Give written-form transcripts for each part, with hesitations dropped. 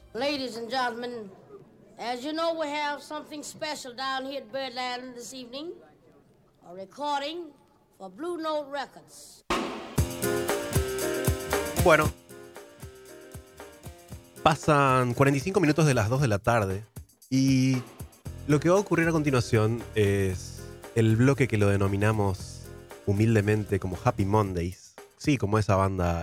Ladies and gentlemen, as you know, we have something special down here at Birdland this evening. A recording for Blue Note Records. Bueno, pasan 45 minutos de las 2 de la tarde y lo que va a ocurrir a continuación es el bloque que lo denominamos humildemente como Happy Mondays. Sí, como esa banda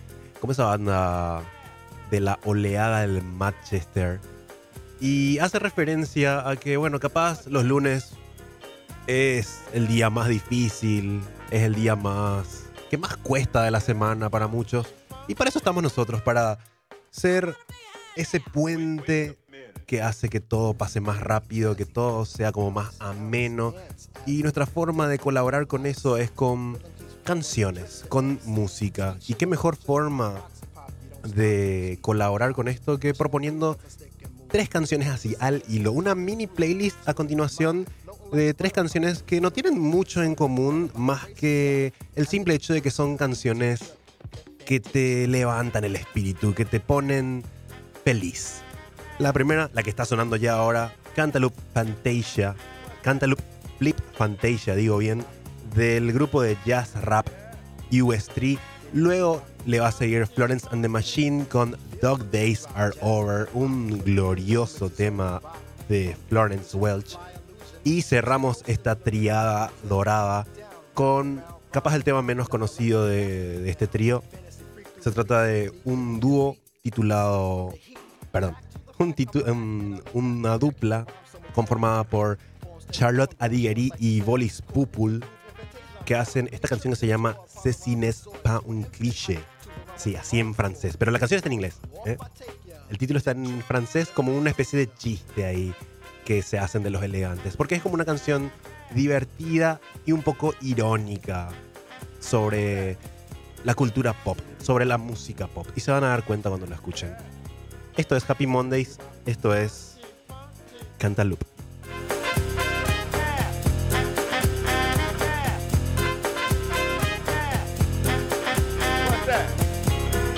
de la oleada del Manchester. Y hace referencia a que, bueno, capaz los lunes es el día más difícil, es el día que más cuesta de la semana para muchos. Y para eso estamos nosotros, para ser ese puente que hace que todo pase más rápido, que todo sea como más ameno. Y nuestra forma de colaborar con eso es con canciones, con música. Y qué mejor forma de colaborar con esto que proponiendo 3 canciones así al hilo. Una mini playlist a continuación de 3 canciones que no tienen mucho en común más que el simple hecho de que son canciones que te levantan el espíritu, que te ponen feliz. La primera, la que está sonando ya ahora, Cantaloupe Flip Fantasia, digo bien, del grupo de jazz rap US3. Luego le va a seguir Florence and the Machine con Dog Days Are Over, un glorioso tema de Florence Welch. Y cerramos esta triada dorada con capaz el tema menos conocido de este trío. Se trata de un dúo titulado... una dupla conformada por Charlotte Adigéry y Bolis Pupul, que hacen esta canción que se llama Ceci n'est pas un cliché. Sí, así en francés, pero la canción está en inglés, ¿eh? El título está en francés como una especie de chiste ahí que se hacen de los elegantes, porque es como una canción divertida y un poco irónica sobre la cultura pop, sobre la música pop, y se van a dar cuenta cuando la escuchen. Esto es Happy Mondays, esto es Cantaloupe.